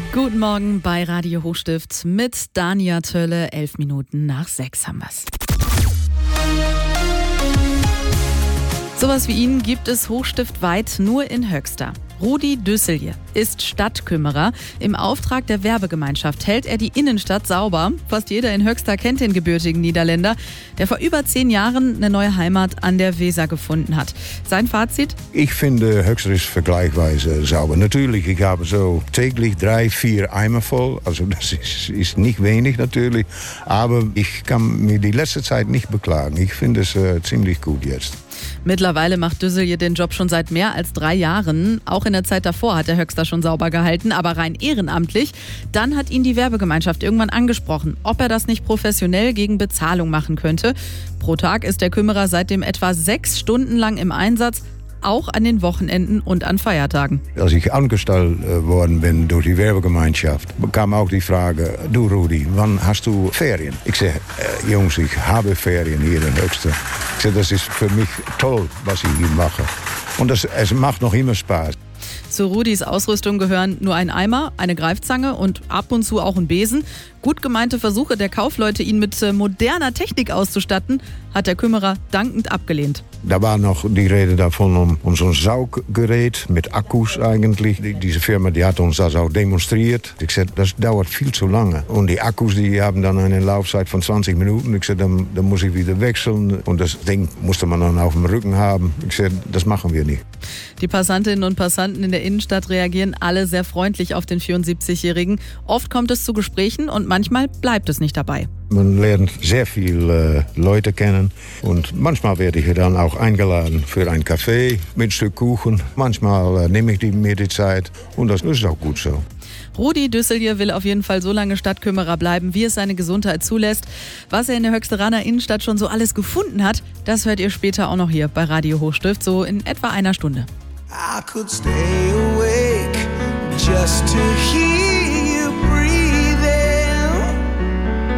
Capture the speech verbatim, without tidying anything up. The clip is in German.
Guten Morgen bei Radio Hochstift mit Dania Tölle. Elf Minuten nach sechs haben wir's. Sowas wie ihn gibt es hochstiftweit nur in Höxter. Rudi Düsselje ist Stadtkümmerer. Im Auftrag der Werbegemeinschaft hält er die Innenstadt sauber. Fast jeder in Höxter kennt den gebürtigen Niederländer, der vor über zehn Jahren eine neue Heimat an der Weser gefunden hat. Sein Fazit? Ich finde, Höxter ist vergleichsweise sauber. Natürlich, ich habe so täglich drei, vier Eimer voll. Also das ist, ist nicht wenig natürlich. Aber ich kann mir die letzte Zeit nicht beklagen. Ich finde es äh, ziemlich gut jetzt. Mittlerweile macht Düsselje den Job schon seit mehr als drei Jahren. Auch in der Zeit davor hat der Höxter schon sauber gehalten, aber rein ehrenamtlich. Dann hat ihn die Werbegemeinschaft irgendwann angesprochen, ob er das nicht professionell gegen Bezahlung machen könnte. Pro Tag ist der Kümmerer seitdem etwa sechs Stunden lang im Einsatz, auch an den Wochenenden und an Feiertagen. Als ich angestellt äh, worden bin durch die Werbegemeinschaft, kam auch die Frage, du Rudi, wann hast du Ferien? Ich sage, äh, Jungs, ich habe Ferien hier in Höxter. Ich sage, das ist für mich toll, was ich hier mache. Und das, es macht noch immer Spaß. Zu Rudis Ausrüstung gehören nur ein Eimer, eine Greifzange und ab und zu auch ein Besen. Gut gemeinte Versuche der Kaufleute, ihn mit moderner Technik auszustatten, hat der Kümmerer dankend abgelehnt. Da war noch die Rede davon um, um so ein Sauggerät mit Akkus eigentlich. Die, diese Firma die hat uns das auch demonstriert. Ich sagte, das dauert viel zu lange. Und die Akkus die haben dann eine Laufzeit von zwanzig Minuten. Ich sagte, dann, dann muss ich wieder wechseln. Und das Ding musste man dann auf dem Rücken haben. Ich sagte, das machen wir nicht. Die Passantinnen und Passanten in der Innenstadt reagieren alle sehr freundlich auf den vierundsiebzigjährigen. Oft kommt es zu Gesprächen und manchmal bleibt es nicht dabei. Man lernt sehr viele äh, Leute kennen und manchmal werde ich dann auch eingeladen für einen Kaffee mit ein Stück Kuchen. Manchmal äh, nehme ich die, mir die Zeit und das ist auch gut so. Rudi Düsselje will auf jeden Fall so lange Stadtkümmerer bleiben, wie es seine Gesundheit zulässt. Was er in der Höxteraner Innenstadt schon so alles gefunden hat, das hört ihr später auch noch hier bei Radio Hochstift, so in etwa einer Stunde. I could stay awake just to hear